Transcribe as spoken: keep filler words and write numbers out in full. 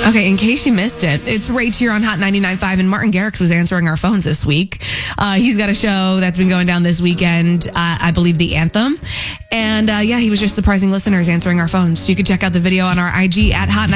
Okay, in case you missed it, it's Rach here on Hot ninety-nine point five, and Martin Garrix was answering our phones this week. Uh, he's got a show that's been going down this weekend, uh, I believe The Anthem. And uh, yeah, he was just surprising listeners answering our phones. You can check out the video on our I G at Hot